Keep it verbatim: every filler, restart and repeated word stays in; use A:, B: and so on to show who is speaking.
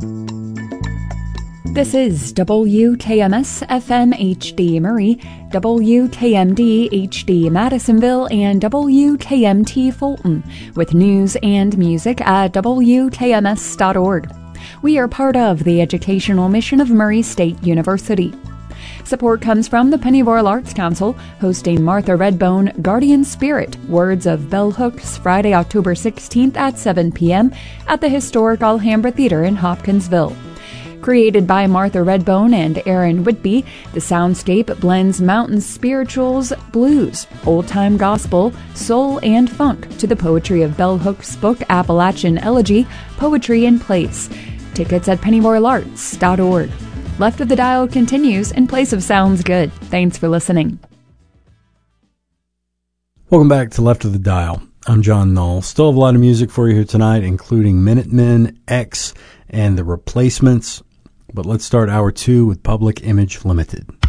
A: This is W K M S F M H D Murray, W K M D H D Madisonville, and W K M T Fulton, with news and music at W K M S dot org. We are part of the educational mission of Murray State University. Support comes from the Pennyroyal Arts Council, hosting Martha Redbone, Guardian Spirit, Words of Bell Hooks, Friday, October sixteenth at seven p.m. at the historic Alhambra Theater in Hopkinsville. Created by Martha Redbone and Aaron Whitby, the soundscape blends mountain spirituals, blues, old-time gospel, soul, and funk to the poetry of Bell Hooks' book Appalachian Elegy, Poetry in Place. Tickets at pennyroyal arts dot org. Left of the Dial continues in place of Sounds Good. Thanks for listening.
B: Welcome back to Left of the Dial. I'm John Knoll. Still have a lot of music for you here tonight, including Minutemen, X, and The Replacements. But let's start hour two with Public Image Limited.